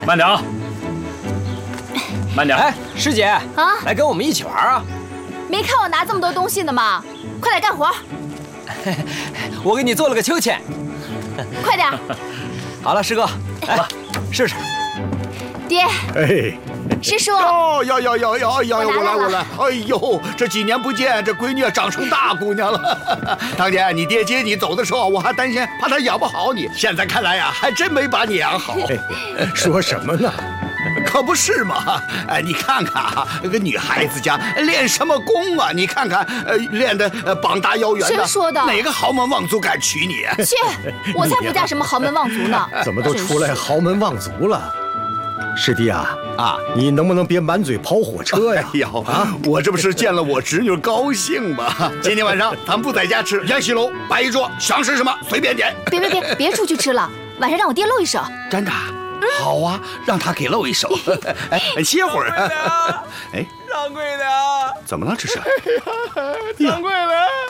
慢点啊！慢点！ 哎，师姐啊，来跟我们一起玩啊！ 没看我拿这么多东西呢吗？快点干活！ 我给你做了个秋千。 快点！ 好了，师哥，来试试。 爹， 哎， 师叔， 哟，我来！哎呦，这几年不见，这闺女长成大姑娘了。当年你爹接你走的时候，我还担心怕他养不好你，现在看来呀，还真没把你养好。 说什么呢？ 可不是嘛！哎，你看看啊，那个女孩子家练什么功啊？你看看，练的膀大腰圆的。 谁说的？ 哪个豪门望族敢娶你？ 切！我才不嫁什么豪门望族呢！ 怎么都出来豪门望族了？师弟啊，你能不能别满嘴跑火车呀？ 哎呦我这不是见了我侄女高兴吗？今天晚上咱们不在家吃，宴席楼摆一桌，想吃什么随便点。 别出去吃了，晚上让我爹露一手。 真的？好啊，让他给露一手。哎，歇会儿。哎， 掌柜的， 怎么了？这是？ 掌柜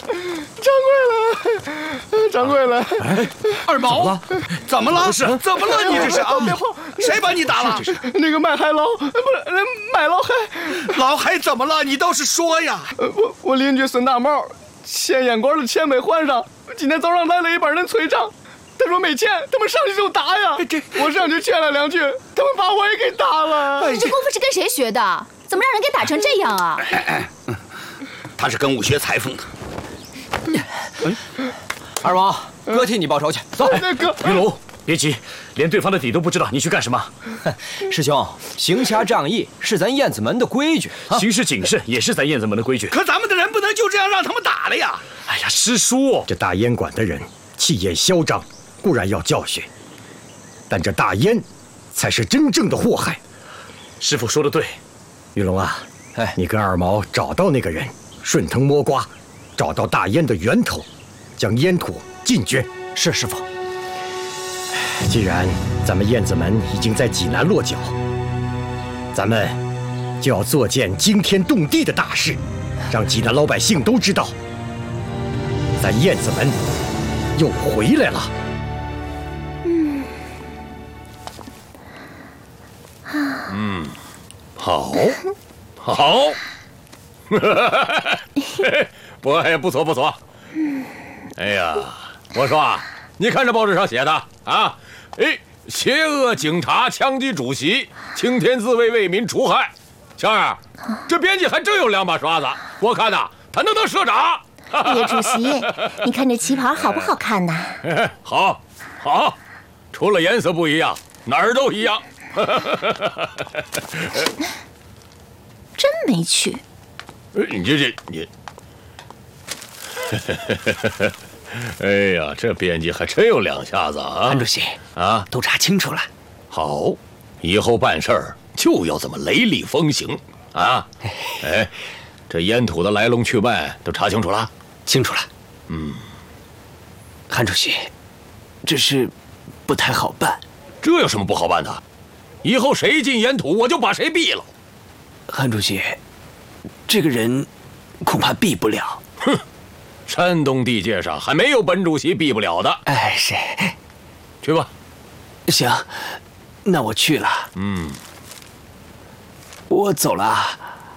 的， 哎，二毛，怎么了？不是，怎么了？你这是啊？谁把你打了？ 那个卖海捞，不是买老海。 老海怎么了？你倒是说呀！ 我邻居孙大茂欠烟馆的钱没还上，今天早上来了一帮人催账。他说没钱，他们上去就打呀！我上去劝了两句，他们把我也给打了。 你这功夫是跟谁学的？怎么让人给打成这样啊？ 他是跟我学裁缝的。 二毛，哥替你报仇去，走。 云龙，别急，连对方的底都不知道，你去干什么？ 师兄，行侠仗义是咱燕子门的规矩， 行事谨慎也是咱燕子门的规矩。 可咱们的人不能就这样让他们打了呀！ 哎呀，师叔， 这大烟馆的人气焰嚣张。固然要教训，但这大烟才是真正的祸害。 师傅说的对， 玉龙啊，你跟二毛找到那个人，顺藤摸瓜，找到大烟的源头，将烟土禁绝。 是师傅。 既然咱们燕子门已经在济南落脚，咱们就要做件惊天动地的大事，让济南老百姓都知道，咱燕子门又回来了。 好，不错。哎呀，我说啊，你看这报纸上写的啊，邪恶警察枪击主席，青天自卫为民除害。香儿，这编辑还真有两把刷子，我看呐，他能当社长。 叶主席，你看这旗袍好不好看呐？ 好，除了颜色不一样，哪儿都一样。 真没趣。 你，哎呀，这编辑还真有两下子啊！ 韩主席啊， 都查清楚了。 好，以后办事儿就要这么雷厉风行啊！哎，这烟土的来龙去脉都查清楚了？ 清楚了。韩主席，这事不太好办。 这有什么不好办的？以后谁进烟土，我就把谁毙了。 韩主席，这个人恐怕毙不了。 哼，山东地界上还没有本主席毙不了的。 哎，是。 去吧。 行，那我去了。我走了啊。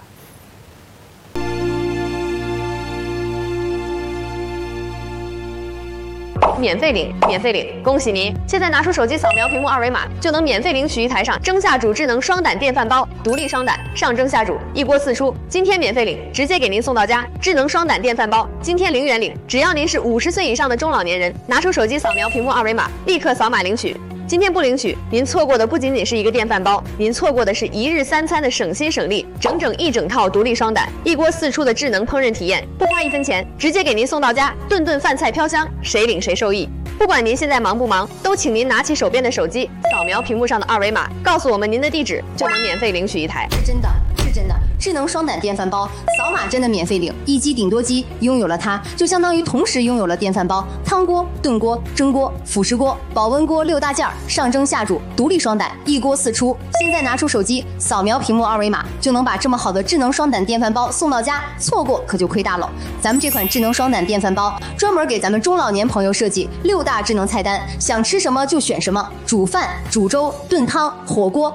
免费领，免费领！恭喜您！现在拿出手机扫描屏幕二维码，就能免费领取一台上蒸下煮智能双胆电饭煲，独立双胆，上蒸下煮，一锅四出。今天免费领，直接给您送到家。智能双胆电饭煲，今天0元领，只要您是50岁以上的中老年人，拿出手机扫描屏幕二维码，立刻扫码领取。今天不领取，您错过的不仅仅是一个电饭煲，您错过的是1日3餐的省心省力，整一整套独立双胆，一锅四出的智能烹饪体验，不花1分钱，直接给您送到家，顿顿饭菜飘香，谁领谁受益。不管您现在忙不忙，都请您拿起手边的手机，扫描屏幕上的二维码，告诉我们您的地址，就能免费领取一台。 是真的，是真的。智能双胆电饭煲，扫码真的免费领，1机顶多机，拥有了它就相当于同时拥有了电饭煲、汤锅、炖锅、蒸锅、辅食锅、保温锅6大件，上蒸下煮，独立双胆，一锅4出。现在拿出手机，扫描屏幕2维码，就能把这么好的智能双胆电饭煲送到家，错过可就亏大了。咱们这款智能双胆电饭煲专门给咱们中老年朋友设计6大智能菜单，想吃什么就选什么，煮饭、煮粥、炖汤、火锅。